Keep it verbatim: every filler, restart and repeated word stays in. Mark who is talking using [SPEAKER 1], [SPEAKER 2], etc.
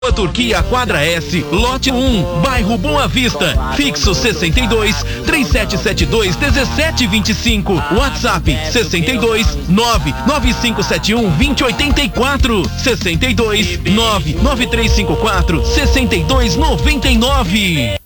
[SPEAKER 1] Turquia, quadra S, lote um, bairro Boa Vista, fixo sessenta e dois, três sete sete dois, dezessete vinte e cinco, WhatsApp sessenta e dois, nove nove cinco sete um, vinte oitenta e quatro, sessenta e dois, nove nove três cinco quatro, sessenta e dois noventa e nove.